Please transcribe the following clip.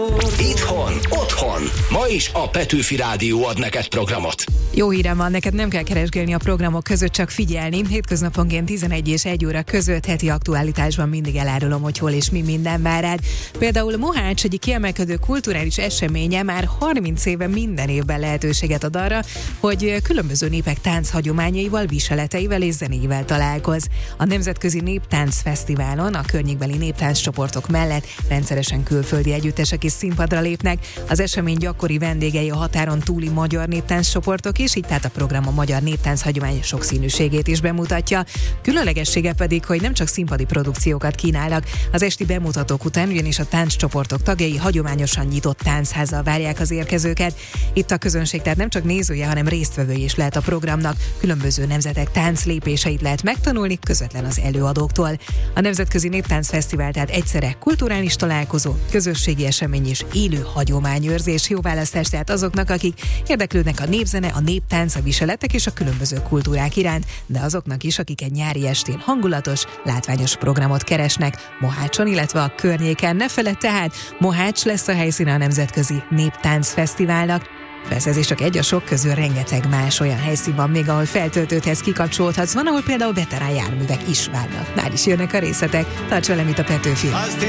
Itthon, otthon. Ma is a Petőfi Rádió ad neked programot. Jó hírem van, neked nem kell keresgélni a programok között, csak figyelni. Hétköznaponként 11 és 1 óra között heti aktualitásban mindig elárulom, hogy hol és mi minden vár rád. Például Mohács egyik kiemelkedő kulturális eseménye már 30 éve minden évben lehetőséget ad arra, hogy különböző népek tánchagyományaival, viseleteivel és zenéivel találkoz. A Nemzetközi Néptánc Fesztiválon a környékbeli néptánccsoportok mellett rendszeresen külföldi együttesek is színpadra lépnek. Az esemény gyakori vendégei a határon túli magyar néptánccsoportok is, így tehát a program a magyar néptánc hagyomány sokszínűségét is bemutatja. Különlegessége pedig, hogy nem csak színpadi produkciókat kínálnak, az esti bemutatók után ugyanis a tánccsoportok tagjai hagyományosan nyitott táncházzal várják az érkezőket. Itt a közönség tehát nem csak nézője, hanem résztvevői is lehet a programnak. Különböző nemzetek tánclépéseit lehet megtanulni közvetlen az előadóktól. A Nemzetközi Néptánc Fesztivál tehát egyszerre kulturális találkozó, közösségi esemény és élő hagyományőrzés. Jó választás tehát azoknak, akik érdeklődnek a népzene, a néptánc, a viseletek és a különböző kultúrák iránt, de azoknak is, akik egy nyári estén hangulatos, látványos programot keresnek Mohácson, illetve a környéken. Ne feledd tehát, Mohács lesz a helyszíne a Nemzetközi Néptánc Fesztiválnak. Persze ez is csak egy a sok közül, rengeteg más olyan helyszín van még, ahol feltöltődhetsz, kikapcsolódhatsz, van, ahol például veterán járművek is várnak. Már is jönnek a részletek. Tarts velem itt a Petőfi.